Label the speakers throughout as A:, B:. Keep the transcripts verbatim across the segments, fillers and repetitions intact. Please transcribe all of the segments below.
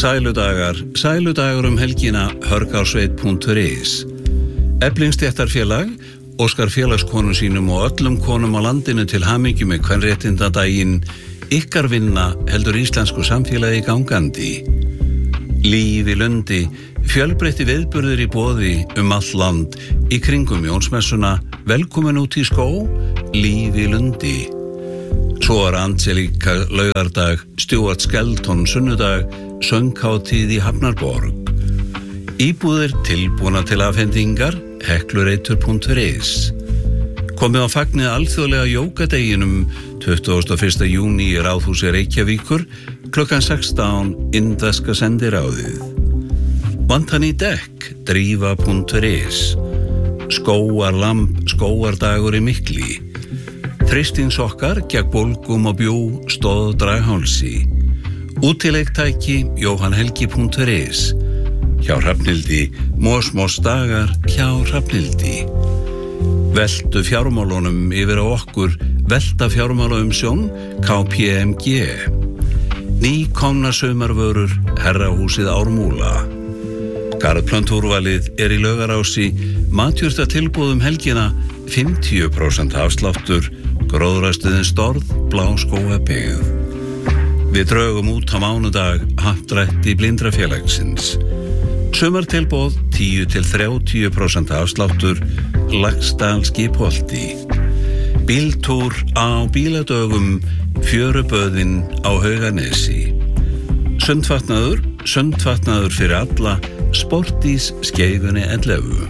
A: Sæludagar, sæludagur um helgina hörgársveit punktur is. Eflingstéttarfélag óskar félagskonu sínum og öllum konum á landinu til hamingju með kvenréttindadaginn. Ykkar vinna heldur íslensku samfélagi gangandi. Líf í lundi, fjölbreytti viðburðir í boði um allt land í kringum Jónsmessuna. Velkomin út í skó, líf í lundi. Svo er Angelíka laugardag, Stuart Skelton sunnudag, sönghátíð í Hafnarborg. Íbúðir tilbúna til afhendingar, heklureitur punktur is. Komið á fagnið alþjóðlega jógadeginum tuttugasta og fyrsta júní í Ráðhúsi Reykjavíkur klukkan sextán indverska sendiráðið. Vantan í dekk, drífa punktur is. Skóarlamb, skóardagur í Mikli. Þrýstingsokkar gegn bólgum og bjú stóð draghálsi. Útileiktæki Jóhann Helgi punktur is. Hjá Hrafnhildi, Mosmos dagar hjá Hrafnhildi. Veltu fjármálunum yfir á okkur, velta fjármálaumsjón K P M G. Nýkomna sumarvörur, Herrahúsið Ármúla. Garðplöntúrvalið er í Laugarási, matjurta tilboðum helgina, fimmtíu prósent afsláttur, gróðrastuðin Storð, Bláskógabyggð. Við drögum út á mánudag happdrætti Blindrafélagsins. Sumartilboð tíu til þrjátíu prósent afsláttur, Laxdal Skipholti. Bíltúr á bíladögum, Fjöruböðin á Hauganesi. Sundfatnaður, sundfatnaður fyrir alla, Sportís Skeifunni ellefu.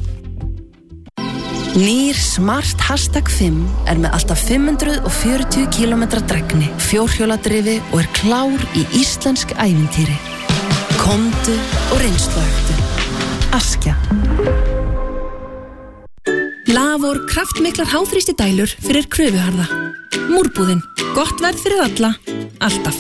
B: Nýr Smart Hashtag fimm er með alltaf fimm hundruð fjörutíu kílómetra drægni, fjórhjóladrifi og er klár í íslensk ævintýri. Komdu og reynsluæktu. Askja. Lavor kraftmiklar háþrýsti dælur fyrir kröfuharða. Múrbúðin. Gott verð fyrir alla. Alltaf.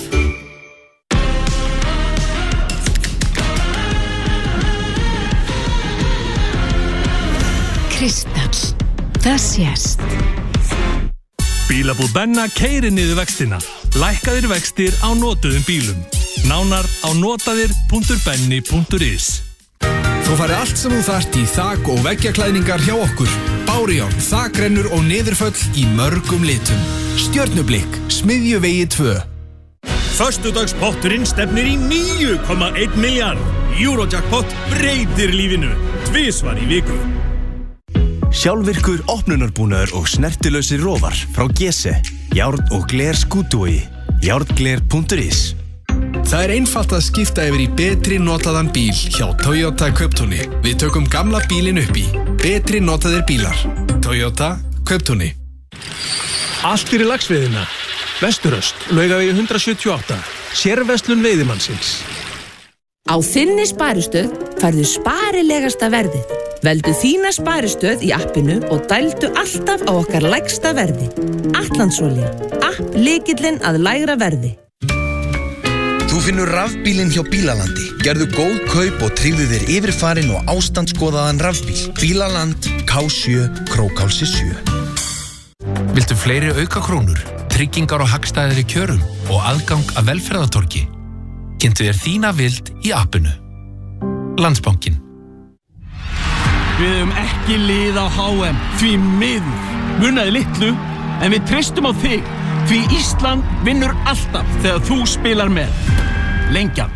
C: Kristall. Það sést.
D: Bílabúð Benna keyrir niður vextina. Lækkaðir vextir á notuðum bílum. Nánar á notaðir punktur benni punktur is.
E: Þú farið allt sem þú þarft í þak- og veggjaklæðningar hjá okkur. Bárujárn, þakrennur og niðurföll í mörgum litum. Stjörnublikk, Smiðjuvegi tvö.
F: Föstudagspotturinn stefnir í níu komma einn milljarð. Eurojackpot breytir lífinu. Tvisvar í viku.
G: Sjálfvirkur opnunarbúnaður og snertilausir rófar frá Gese. Járn og gler skútuvogi. járngler punktur is.
E: Það er einfalt að skipta yfir í betri notaðan bíl hjá Toyota Kauptúni. Við tökum gamla bílinn upp í. Betri notaðir bílar. Toyota Kauptúni.
D: Allt fyrir laxveiðina. Vesturöst, Laugavegi hundrað sjötíu og átta. Sérverslun veiðimannsins.
B: Á þinni sparistöð færðu sparilegasta verðið. Veldu þína sparistöð í appinu og dældu alltaf á okkar lægsta verði. Atlandsolía. App lykillinn að lægra verði.
H: Þú finnur rafbílinn hjá Bílalandi. Gerðu góð kaup og tryggðu þér yfirfarinn og ástandskoðaðan rafbíl. Bílaland, K sjö, Krókhálsi sjö.
I: Viltu fleiri aukakrónur, tryggingar og hagstæðir í kjörum og aðgang að velferðartorgi? Kynntu þér þína vild í appinu. Landsbankinn.
F: Við höfum ekki lið á H M, því miður. Munaði litlu, en við treystum á þig, því Ísland vinnur alltaf þegar þú spilar með. Lengjan.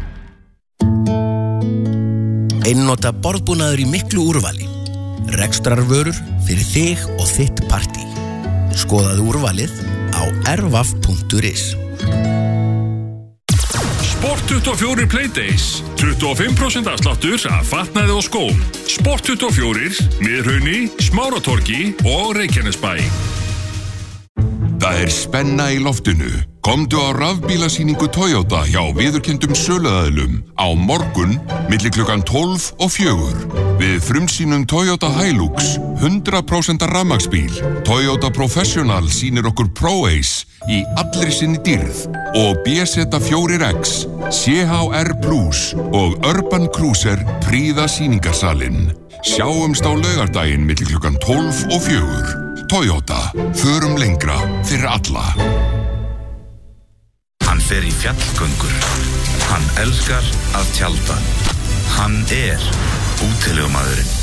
H: Einnota borðbúnaður í miklu úrvali. Rekstrarvörur fyrir þig og þitt partí. Skoðaðu úrvalið á r v a f punktur is.
J: Sport tuttugu og fjögur Playdays. tuttugu og fimm prósent afsláttur af fatnaði og skóm. Sport tuttugu og fjögur, Miðhrauni, Smáratorgi og Reykjanesbæ.
K: Það er spenna í loftinu. Komdu á rafbílasýningu Toyota hjá viðurkenndum söluaðilum á morgun milli klukkan tólf og fjögur. Við frumsýnum Toyota Hilux, hundrað prósent rafmagnsbíl. Toyota Professional sýnir okkur ProAce í allri sinni dýrð og B Z fjögur X, C H R Plus og Urban Cruiser prýða sýningarsalinn. Sjáumst á laugardaginn milli klukkan tólf og fjögur. Toyota, förum lengra fyrir alla.
L: Hann fer í fjallgöngur. Hann elskar að tjalda. Hann er útilegumaðurinn.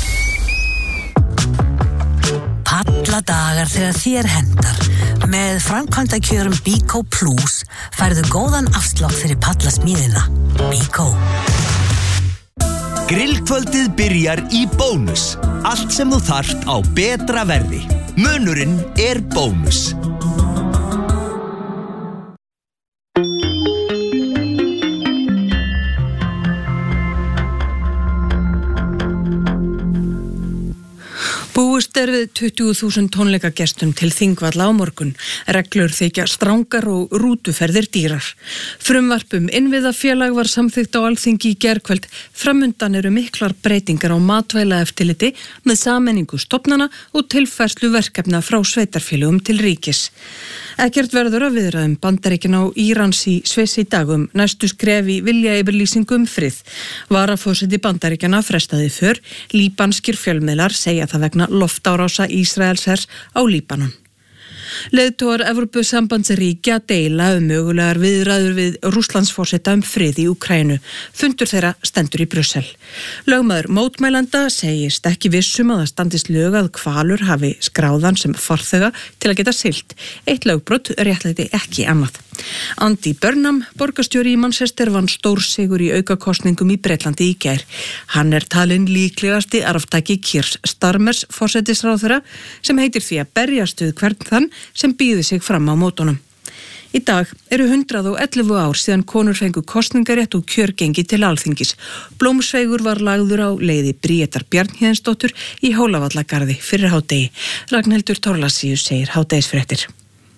M: Palladagar þegar þér hendar. Með framkvæmdakjörum Bíkó Plus færðu góðan afslátt fyrir pallasmíðina. Bíkó.
N: Grillkvöldið byrjar í Bónus. Allt sem þú þarft á betra verði. Munurinn er Bónus.
O: Búist er við tuttugu þúsund tónleikagestum til Þingvalla á morgun. Reglur þykja strangar og rútuferðir dýrar. Frumvarp um innviðafélag var samþykkt á Alþingi í gærkvöld. Framundan eru miklar breytingar á matvælaeftirliti með sameiningu stofnana og tilfærslu verkefna frá sveitarfélögum til ríkis. Ekkert verður að viðræðum Bandaríkjanna og Írans í Sviss í dag um næstu skref í viljayfirlýsingu um frið. Varaforseti Bandaríkjanna frestaði för. Líbanskir fjölmiðlar segja það vegna loftárása Ísraelshers á Líbanon. Leiðtogar Evrópusambandsríkja deila um mögulegar viðræður við Rússlandsforseta um frið í Úkraínu. Fundur þeirra stendur í Brussel. Lögmaður mótmælanda segist ekki vissum að það standist lög að hvalur hafi skráðan sem farþega til að geta siglt. Eitt lögbrot réttlæti ekki annað. Andy Burnham, borgarstjóri í Manchester, vann stórsigur í aukakosningum í Bretlandi í gær. Hann er talinn líklegasti arftaki Keir Starmers forsætisráðherra sem heitir því að berjast við hvern þann sem býði sig fram á mótunum. Í dag eru hundrað og ellefu ár síðan konur fengu kosningarétt og kjörgengi til Alþingis. Blómsveigur var lagður á leiði Bríetar Bjarnhéðinsdóttur í Hólavallagarði fyrir hádegi. Ragnhildur Thorlacius segir hádegisfréttir.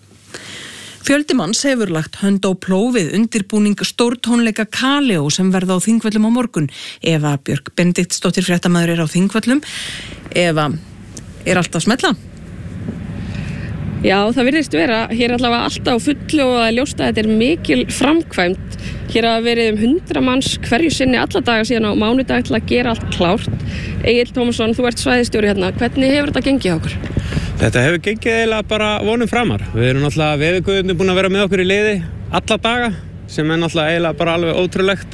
O: Fjöldi manns hefur lagt hönd á plóg við undirbúning stórtónleika Kaleo sem verða á Þingvöllum á morgun. Eva Björk Benediktsdóttir fréttamaður er á Þingvöllum. Eva, er allt að smella?
P: Já, það virðist vera. Hér er allavega alltaf á fullu og að ljósta að þetta er mikil framkvæmt. Hér hafa verið um hundra manns hverju sinni alla daga síðan á mánudag til að gera allt klárt. Egill Tómasson, þú ert svæðisstjóri hérna. Hvernig hefur þetta gengið hjá okkur?
Q: Þetta hefur gengið eiginlega bara vonum framar. Við erum náttúrulega veðurguðirnir búin að vera með okkur í liði alla daga sem er náttúrulega eiginlega bara alveg ótrúlegt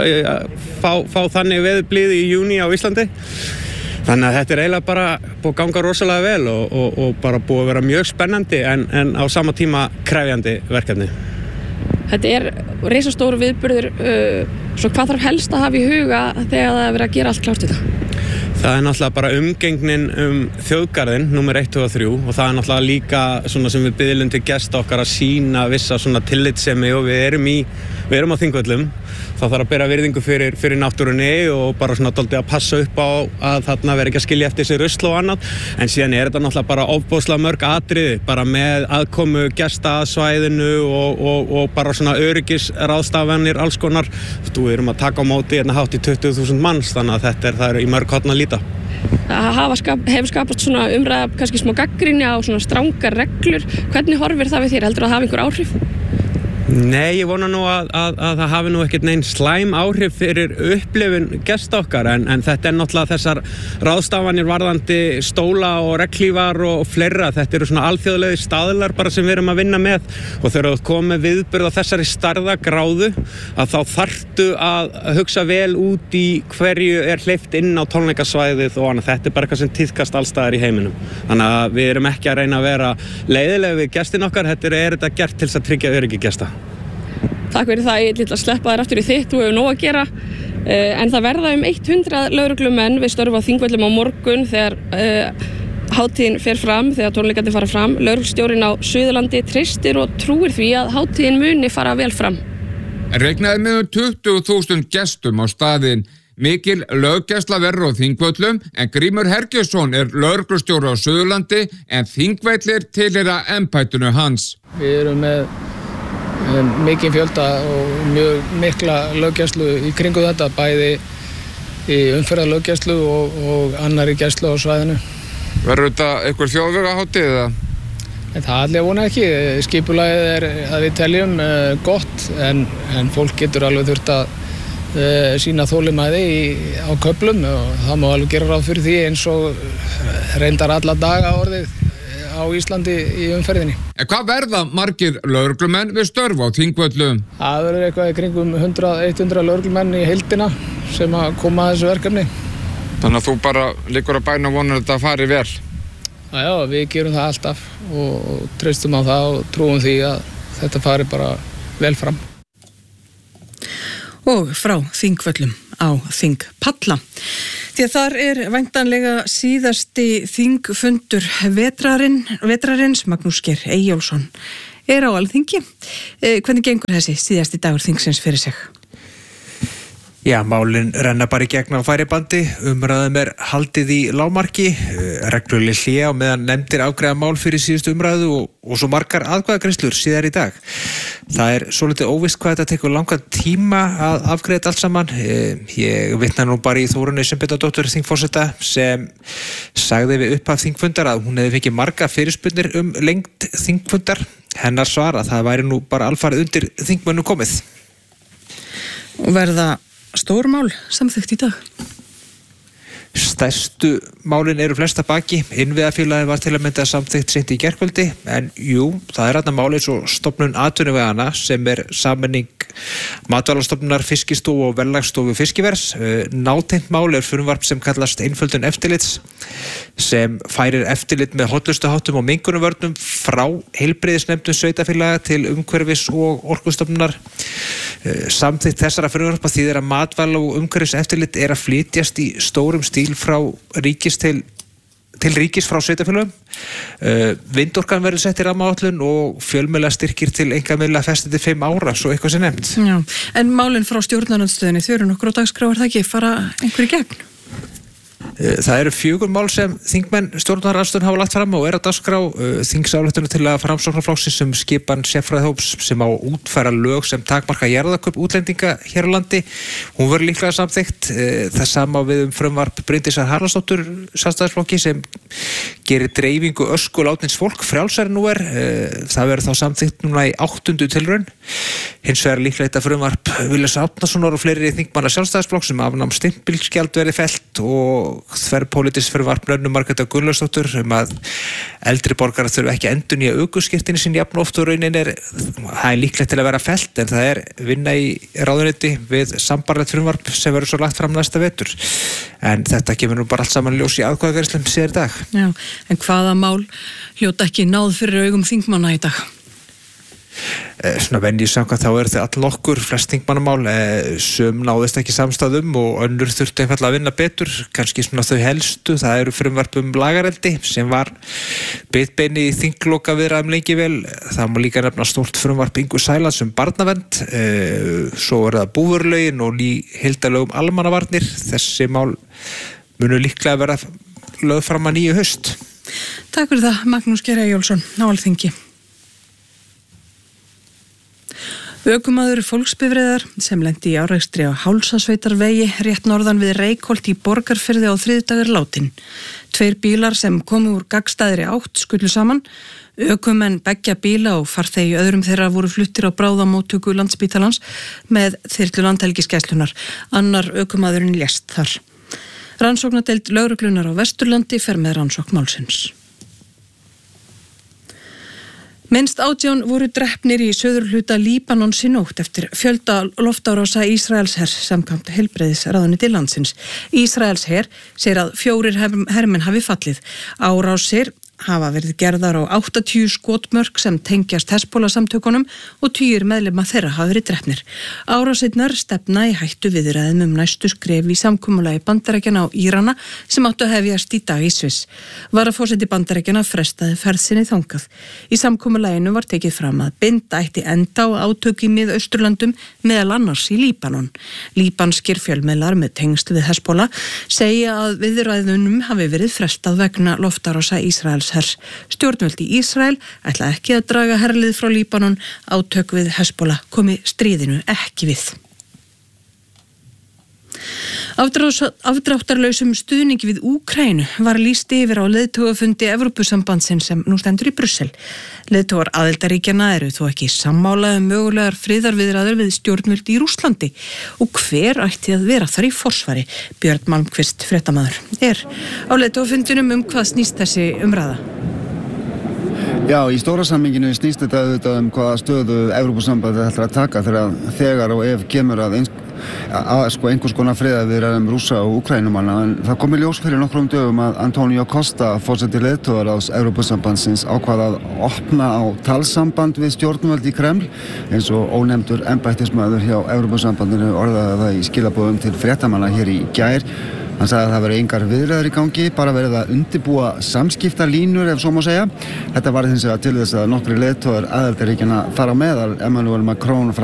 Q: að fá, fá þannig veðurblíði í júní á Íslandi. Þannig að þetta er eiginlega bara búið að ganga rosalega vel og, og, og bara búið að vera mjög spennandi en, en á sama tíma krefjandi verkefni.
P: Þetta er risastóru viðburður, uh, svo hvað þarf helst að hafa í huga þegar það er verið að gera allt klárt þetta?
Q: Það er náttúrulega bara umgengnin um þjóðgarðinn, númer eitt og þrjú og það er náttúrulega líka svona sem við biðlum til gesta okkar að sína vissa svona tillitssemi og við erum í, við erum á Þingvöllum. Það þarf að bera virðingu fyrir, fyrir náttúrunni og bara svona dálítið að passa upp á að þarna vera ekki að skilja eftir sig rusl og annað. En síðan er þetta náttúrulega bara ofboðslega mörg atriði, bara með aðkomu gesta að svæðinu og, og, og bara svona öryggisráðstafanir alls konar. Við erum að taka á móti hérna hátt í tuttugu þúsund manns, þannig að þetta er, það er í mörg horn að líta.
P: Það skap, hefur skapast svona umræða, kannski smá gagnrýni á svona strangar reglur. Hvernig horfir það við þér? Heldur það að hafa einhver áhrif?
Q: Nei, ég vona nú að, að, að það hafi nú ekkert neinn slæm áhrif fyrir upplifun gesta okkar en, en þetta er náttúrulega þessar ráðstafanir varðandi stóla og reglífar og fleira. Þetta eru svona alþjóðlegi staðlar bara sem við erum að vinna með og þegar þú komið með viðburð á þessari stærðagráðu að þá þarftu að hugsa vel út í hverju er hleypt inn á tónleikasvæðið og annað. Þetta er bara eitthvað sem tíðkast allstaðar í heiminum. Þannig að við erum ekki að reyna að vera leiðileg við gestin okkar. Þetta er, er þetta gert til að tryggja öryggi gesta.
P: Takk fyrir það, ég ætla að sleppa þér aftur í þitt, þú hefur nóg að gera. En það verða um hundrað lögreglumenn við störf á Þingvöllum á morgun þegar uh, hátíðin fer fram, þegar tónleikarnir fara fram. Lögreglustjórinn á Suðurlandi treystir og trúir því að hátíðin muni fara vel fram.
R: Reiknaði með tuttugu þúsund gestum á staðinn. Mikil löggæsla verður á Þingvöllum en Grímur Hergeirsson er lögreglustjóri á Suðurlandi en Þingvellir tilheyra embættinu hans.
S: Við erum með mikinn fjölda og mjög mikla löggæslu í kringu þetta, bæði í umferðarlöggæslu og, og annarri gæslu á svæðinu.
R: Verður þetta einhver þjóðvegahátíð eða?
S: Það allir vona ekki. Skipulagið er að við teljum uh, gott en, en fólk getur alveg þurft að uh, sýna þolinmæði í, á köflum og það má alveg gera ráð fyrir því eins og reyndar alla daga orðið á Íslandi í umferðinni.
R: En hvað verða margir lögreglumenn við störf á Þingvöllum?
S: Það verður eitthvað í kringum hundrað til hundrað lögreglumenn í heildina sem að koma að þessu verkefni.
R: Þannig að þú bara liggur að bæna og vonar að þetta fari vel?
S: Já, já, við gerum það alltaf og, og treystum á það og trúum því að þetta fari bara vel fram.
O: Og frá Þingvöllum á Þingpalla. Því að þar er væntanlega síðasti þingfundur vetrarinn, vetrarins Magnús Geir Eyjólfsson er á Alþingi. Eh, hvernig gengur þessi síðasti dagur þingsins fyrir sig?
T: Já, málin renna bara í gegn á færibandi, umræðum er haldið í lágmarki, regluleg hlé á meðan nefndir afgreiða mál fyrir síðustu umræðu og, og svo margar atkvæðagreiðslur síðar í dag. Það er svolítið óvíst hvað þetta tekur langan tíma að afgreiða þetta allt saman. Ég vitna nú bara í Þórunni Sveinbjarnardóttur þingforseta sem sagði við upphaf þingfundar að hún hefði fengið marga fyrirspurnir um lengd þingfundar. Hennar svar að það væri nú bara alfarið undir þingmönnum komið.
O: Og verða stórmál samþykkt í dag?
T: Stærstu málin eru flesta baki. Innviðafélagið var til að mynda samþykkt seint í gærkvöldi, en jú, það er þarna málið svo stofnun atvinnuvegana sem er sammenning Matvælastofnunar, Fiskistofu og Verðlagsstofu fiskivers. Nátengt mál er frumvarp sem kallast einföldun eftirlits sem færir eftirlit með hollustuháttum og mengunarvörnum frá heilbrigðisnefndum sveitarfélaga til umhverfis og orkustofnunar. Samþykkt þessara frumvarpa þýðir að matvæla og umhverfiseftirlit er að flytjast í stórum stíl frá ríkis til til ríkis frá sveitarfélögum. Uh, vindorkan verður sett í rammaáætlun og fjölmiðla styrkir til einkamiðla festið til fimm ára, svo eitthvað sem nefnt.
O: Já, en málin frá stjórnarandstöðinni, þau eru nokkur á dagskrá, er það ekki fara einhverju gegn?
T: Það eru fjögur mál sem þingmenn stjórnarandstöðin hafa lagt fram og er á dagskrá. Þingsályktun til að Framsóknarflokksins um skipan sérfræðihóps sem á útfæra lög sem takmarka jarðakaup útlendinga hér á landi. Hún verður líklega samþykkt. Það sama við um frumvarp Bryndísar Haraldsdóttur Sjálfstæðisflokki sem gerir dreifingu ösku látins fólk frjálsari nú er. Það verður þá samþykkt núna í áttundu tilraun. Hins vegar líklega þetta frumvarp Viljars Árnasonar og fleiri þingmanna Sjálfstæðisflokks sem afnám stimpilsgjald verði fellt og þverrpólitískt frumvarp Önnu Margrétar Gunnlaugsdóttur um að eldri borgarar þurfa ekki að endurnýja ökuskírteini sín jafn oft og raunin er það er líklegt til að vera fellt en það er vinna í ráðuneyti við sambærilegt frumvarp sem verður svo lagt fram næsta vetur en þetta kemur nú bara allt saman ljós í atkvæðagreiðslum síðar í dag.
O: Já, en hvaða mál hljóta ekki náð fyrir augum þingmanna í dag?
T: Svona venju samkvæmt þá eru þau all nokkur flest þingmannamál, sum náðist ekki samstæðum og önnur þurftu einfallega að vinna betur, kannski svona þau helstu það eru frumvarp um lagareldi sem var bitbeini í þingloka viðræðum lengi vel, það má líka nefna stórt frumvarp Ingu Sælands um barnavernd svo er það búvörlögin og ný heildarlög um almannavarnir, þessi mál munu líklega vera lögð fram að nýju haust.
O: Takk fyrir það, Magnús Geir Eyjólfsson á Alþingi. Ökumaður fólksbifreiðar sem lenti í árekstri á Hálsasveitarvegi rétt norðan við Reykholt í Borgarfirði á þriðjudag látin. Tveir bílar sem komu úr gagnstæðri átt skullu saman. Ökumenn beggja bíla og farþegi öðrum þeirra voru fluttir á bráðamóttöku Landspítalans með þyrlu Landhelgisgæslunnar. Annar ökumaðurinn lést þar. Rannsóknardeild lögreglunar á Vesturlandi fer með rannsókn málsins. Minnst átján voru drepnir í suðurhluta Líbanons í nótt eftir fjölda loftárása Ísraelshers samkvæmt heilbrigðisráðuneyti landsins. Ísraelsher segir að fjórir hermenn hafi fallið. Árásir hafa verið gerðar á áttatíu skotmörk sem tengjast Hezbollah-samtökunum og tugir meðlima þeirra hafa verið drepnir. Árásirnar stefna í hættu viðræðum um næstu skref í samkomulagi Bandaríkjanna á Írana sem áttu að hefjast í dag í Sviss. Varaforseti Bandaríkjanna frestaði ferð sinni þangað. Í samkomulaginu var tekið fram að binda ætti enda á átök í Mið-Austurlöndum meðal annars í Líbanon. Líbanskir fjölmiðlar með tengsl við Hezbollah segja að viðræðunum hafi verið frestað vegna loftárása Ísraels hers. Stjórnvöld í Ísrael ætla ekki að draga herlið frá Líbanon, átök við Hezbollah komi stríðinu ekki við. Afdráttarlausum stuðningi við Úkraínu var lýst yfir á leiðtogafundi Evrópusambandsins sem nú stendur í Brussel. Leiðtogar aðildarríkjanna eru þó ekki sammála um mögulegar friðarviðræður við stjórnvöld í Rússlandi og hver ætti að vera þar í forsvari? Björn Malmqvist, fréttamaður, er á leiðtogafundinum um hvað snýst þessi umræða.
U: Já, í stóra samminginu snýst þetta auðvitað um hvaða stöðu Evrópusambandið ætlar að taka þegar þegar og ef kemur að, eins, að sko, einhvers konar friðarviðræðum Rússa og Úkraínumanna, en það kom í ljós fyrir nokkrum dögum að Antonio Costa, forseti leiðtogaráðs Evrópusambandsins, ákvað að opna á talsamband við stjórnvöld í Kreml, eins og ónefndur embættismaður hjá Evrópusambandinu orðaði það í skilaboðum til fréttamanna hér í gær. Hann sagði að það veri engar viðræður í gangi, bara verið að undirbúa samskiptalínur ef svo má segja. Þetta var hins vegar til þess að nokkrir leiðtogar aðildarríkjanna þar á meðal Emmanuel Macron